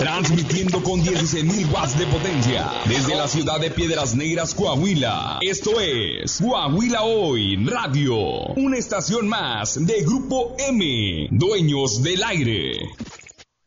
Transmitiendo con 16.000 watts de potencia desde la ciudad de Piedras Negras, Coahuila. Esto es Coahuila Hoy Radio, una estación más de Grupo M, dueños del aire.